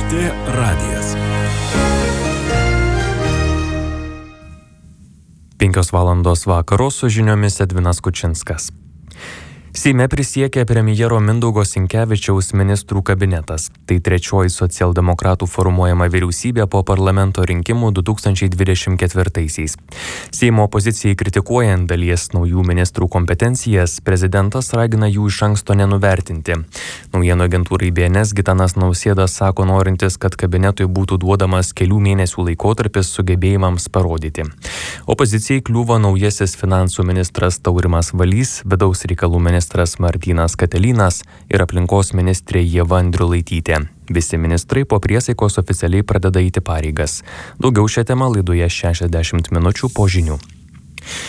LRT radijas. 5 valandos vakaro su žiniomis Edvinas Kučinskas. Seime prisiekė premjero Mindaugo Sinkevičiaus ministrų kabinetas. Tai trečioji socialdemokratų formuojama vyriausybė po parlamento rinkimų 2024-aisiais. Seimo opozicijai kritikuojant dalies naujų ministrų kompetencijas, prezidentas ragina jų iš anksto nenuvertinti. Naujienų agentūrai BNS Gitanas Nausėda sako norintis, kad kabinetui būtų duodamas kelių mėnesių laikotarpis sugebėjimams parodyti. Opozicijai kliūva naujasis finansų ministras Taurimas Valys, vidaus reikalų ministras Martynas Katelynas ir aplinkos ministrė Ieva Andriulaitytė. Visi ministrai po priesaikos oficialiai pradeda eiti pareigas. Daugiau šią temą laidoje 60 minučių po žinių.